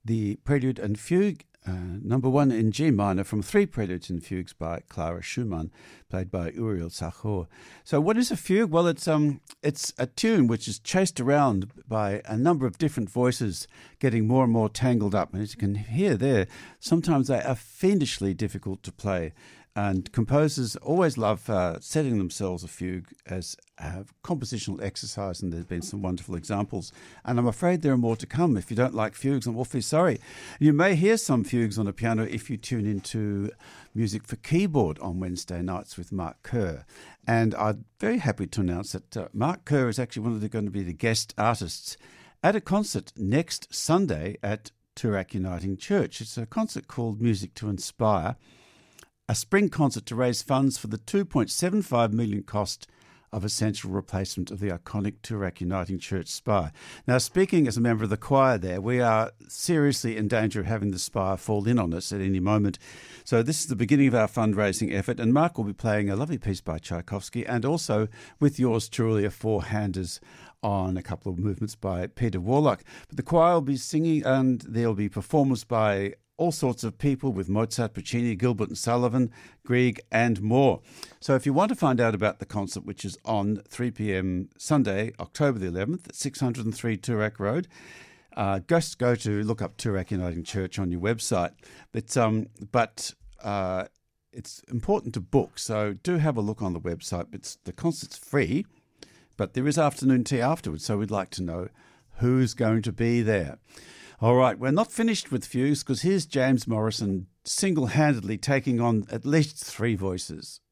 the Prelude and Fugue, number 1 in G minor from 3 Preludes and Fugues by Clara Schumann, played by Uriel Sachor. So what is a fugue? Well, it's a tune which is chased around by a number of different voices, getting more and more tangled up. And as you can hear there, sometimes they are fiendishly difficult to play. And composers always love setting themselves a fugue as a compositional exercise, and there's been some wonderful examples. And I'm afraid there are more to come. If you don't like fugues, I'm awfully sorry. You may hear some fugues on a piano if you tune into Music for Keyboard on Wednesday nights with Mark Kerr. And I'm very happy to announce that Mark Kerr is actually going to be the guest artists at a concert next Sunday at Toorak Uniting Church. It's a concert called Music to Inspire, a spring concert to raise funds for the $2.75 million cost of essential replacement of the iconic Toorak Uniting Church spire. Now, speaking as a member of the choir there, we are seriously in danger of having the spire fall in on us at any moment. So this is the beginning of our fundraising effort, and Mark will be playing a lovely piece by Tchaikovsky and also, with yours truly, a four-handers on a couple of movements by Peter Warlock. But the choir will be singing, and there'll be performers by all sorts of people with Mozart, Puccini, Gilbert and Sullivan, Grieg and more. So if you want to find out about the concert, which is on 3 p.m. Sunday, October the 11th at 603 Toorak Road, just go to look up Toorak Uniting Church on your website. But it's important to book, so do have a look on the website. The concert's free, but there is afternoon tea afterwards, so we'd like to know who's going to be there. All right, we're not finished with fugues because here's James Morrison single-handedly taking on at least 3 voices.